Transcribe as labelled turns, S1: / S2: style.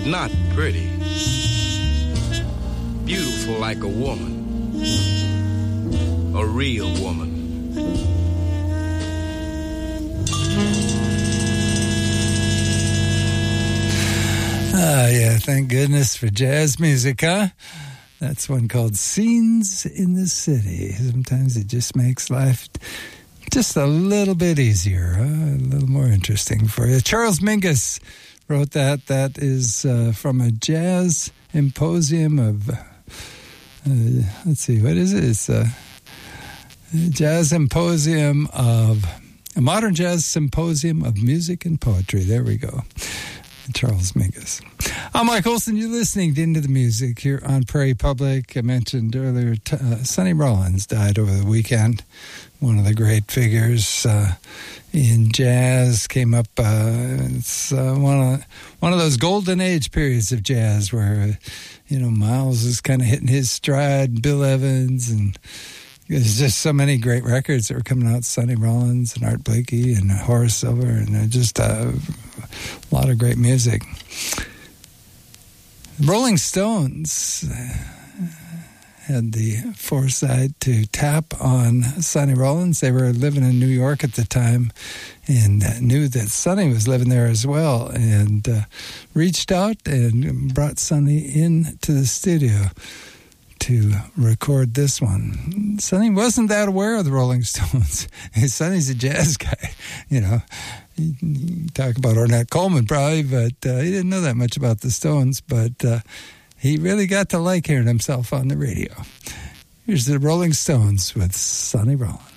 S1: but not pretty. Beautiful like a woman, a real woman.
S2: Yeah, thank goodness for jazz music, huh? That's one called Scenes in the City. Sometimes it just makes life just a little bit easier, huh? A little more interesting for you. Charles Mingus wrote that. That is from a jazz symposium of, let's see, what is it? It's a jazz symposium of, a modern jazz symposium of music and poetry. There we go. Charles Mingus. I'm Mike Olson. You're listening to Into the Music here on Prairie Public. I mentioned earlier, Sonny Rollins died over the weekend. One of the great figures in jazz. Came up. It's one of those golden age periods of jazz where, Miles is kind of hitting his stride. Bill Evans, and there's just so many great records that were coming out. Sonny Rollins and Art Blakey and Horace Silver, and just a lot of great music. Rolling Stones had the foresight to tap on Sonny Rollins. They were living in New York at the time and knew that Sonny was living there as well, and reached out and brought Sonny into the studio to record this one. Sonny wasn't that aware of the Rolling Stones. Sonny's a jazz guy, You talk about Ornette Coleman probably, but he didn't know that much about the Stones, but he really got to like hearing himself on the radio. Here's the Rolling Stones with Sonny Rollins.